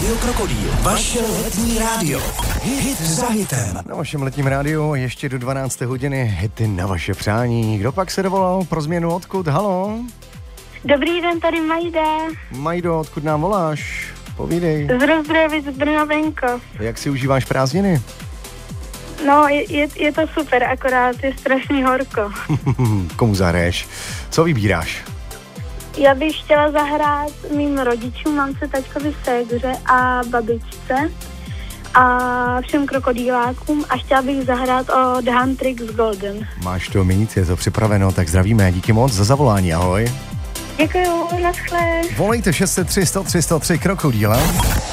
Rádio Krokodýl, vaše letní rádio. Hit za hitem. Na vašem letním rádiu ještě do 12. hodiny hity na vaše přání. Kdo pak se dovolal pro změnu odkud? Halo? Dobrý den, tady Majda. Majdo, odkud nám voláš? Povídej. Z Rozdrojovic, z Brna Venkov. Jak si užíváš prázdniny? No, je to super, akorát je strašně horko. Komu zahraješ? Co vybíráš? Já bych chtěla zahrát mým rodičům, mamce, taťkovi, ségře a babičce a všem krokodýlákům a chtěla bych zahrát o The Huntrix Golden. Máš to mít, je to připraveno, tak zdravíme. Díky moc za zavolání, ahoj. Děkuju, naschle. Volejte 603 103 103 Krokodýla.